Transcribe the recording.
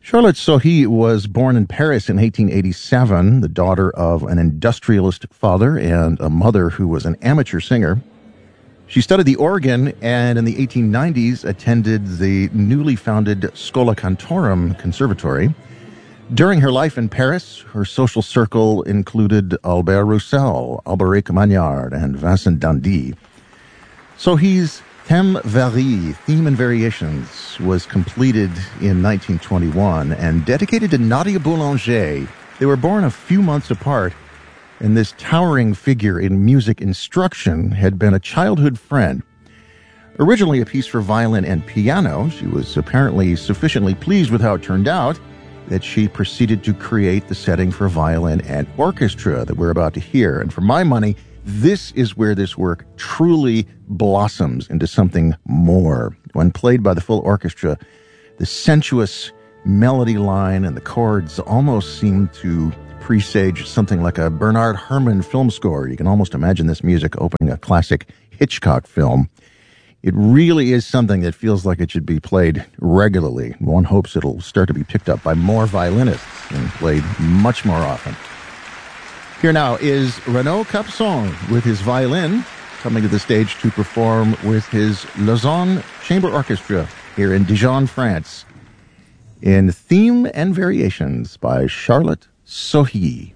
Charlotte Sohi was born in Paris in 1887, the daughter of an industrialist father and a mother who was an amateur singer. She studied the organ and in the 1890s attended the newly founded Schola Cantorum Conservatory. During her life in Paris, her social circle included Albert Roussel, Alberic Magnard, and Vincent Dandy. Sohi's Thème Varie, Theme and Variations, was completed in 1921 and dedicated to Nadia Boulanger. They were born a few months apart, and this towering figure in music instruction had been a childhood friend. Originally a piece for violin and piano, she was apparently sufficiently pleased with how it turned out that she proceeded to create the setting for violin and orchestra that we're about to hear. And for my money, this is where this work truly blossoms into something more. When played by the full orchestra, the sensuous melody line and the chords almost seem to presage something like a Bernard Herrmann film score. You can almost imagine this music opening a classic Hitchcock film. It really is something that feels like it should be played regularly. One hopes it'll start to be picked up by more violinists and played much more often. Here now is Renaud Capuçon with his violin coming to the stage to perform with his Lausanne Chamber Orchestra here in Dijon, France, in Theme and Variations by Charlotte Sohi.